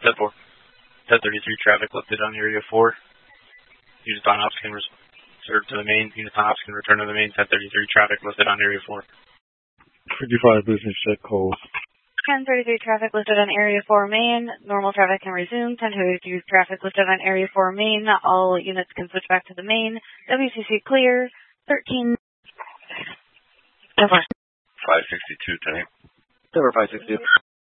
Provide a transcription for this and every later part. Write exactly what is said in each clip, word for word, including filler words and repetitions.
ten four. ten thirty-three traffic lifted on area four. Units on ops can reserve to the main. Units on ops can return to the main. ten thirty-three traffic lifted on area four. fifty-five business jet calls. ten thirty-three traffic listed on area four main. Normal traffic can resume. ten thirty-three traffic listed on area four main. All units can switch back to the main. W C C clear. thirteen. five sixty-two tonight. Silver five sixty-two.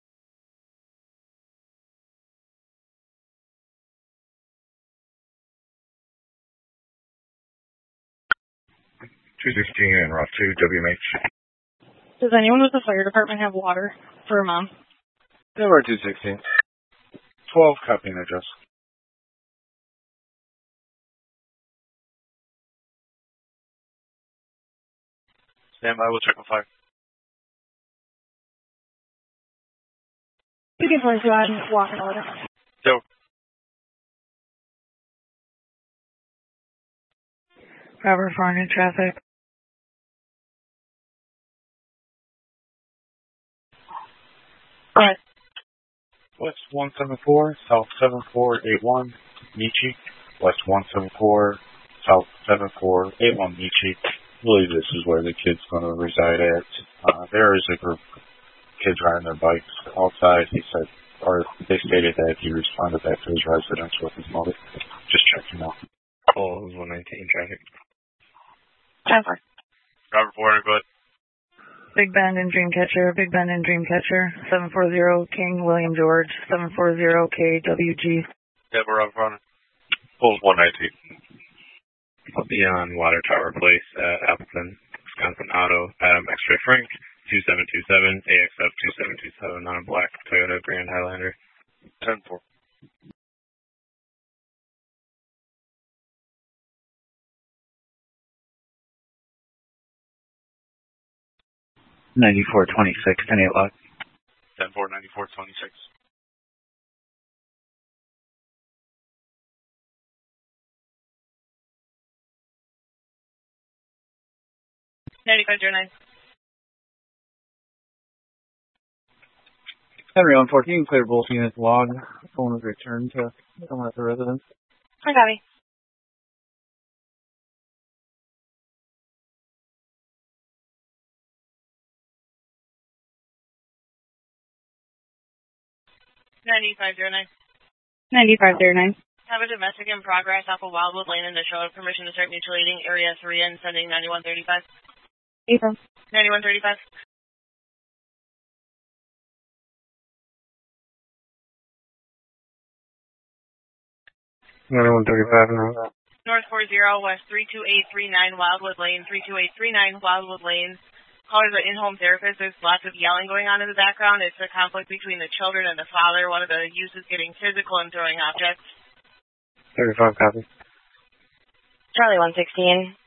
two sixteen and Route two, W M H. Does anyone with the fire department have water for a mom? Silver two sixteen. twelve, copying address. Stand by, we'll check on fire. You can place you on water order. So. Robert Farnham traffic. Go ahead. West one seven four, South seven four eight one, Michi. West one seven four, South seven four eight one, Michi. I believe this is where the kid's going to reside at. Uh, there is a group of kids riding their bikes outside. He said, or they stated that he responded back to his residence with his mother. Just checking out. Oh, one nineteen traffic. Traffic. Robert Warner, go ahead. Big Bend and Dreamcatcher, Big Bend and Dreamcatcher, seven four zero King William George, seven four zero K W G. Deborah, Robert Warner. Pulls one nineteen. I'll be on Water Tower Place, uh, Appleton, Wisconsin Auto, Adam X-Ray Frank, two seven two seven, A X F two seven two seven on a black Toyota Grand Highlander. ten four. ninety-four twenty-six, ten eight log. ten four, ninety-four twenty-six. ninety-five zero nine. Henry one fourteen, clear both units log. Phone was returned to someone at the residence. I got me. ninety-five zero nine. ninety-five zero nine. Have a domestic in progress off of Wildwood Lane in the show of permission to start mutilating area three and sending ninety-one thirty-five. April. ninety-one thirty-five. ninety-one thirty-five now. North four zero, West three two eight three nine, Wildwood Lane, three two eight three nine, Wildwood Lane. Callers are in-home therapists. There's lots of yelling going on in the background. It's a conflict between the children and the father. One of the youths is getting physical and throwing objects. thirty-five copy. Charlie one sixteen.